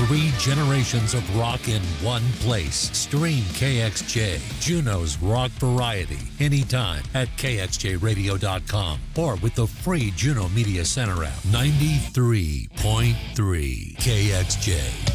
3 generations of rock in one place. Stream KXJ, Juneau's rock variety, anytime at kxjradio.com or with the free Juneau Media Center app. 93.3 KXJ.